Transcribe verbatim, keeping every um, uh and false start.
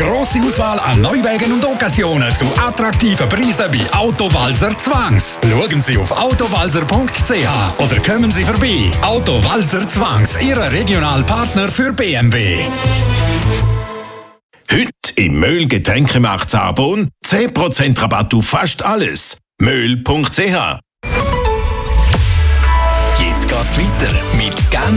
grosse Auswahl an Neuwagen und Occasionen zu attraktiven Preisen bei Autowalzer Zwangs. Schauen Sie auf autowalzer punkt c h oder kommen Sie vorbei. Autowalzer Zwangs, Ihr Regionalpartner für B M W. Heute im Möhl Getränkemarkt Saarbrunn zehn Prozent Rabatt auf fast alles. möhl punkt c h. Jetzt geht's weiter mit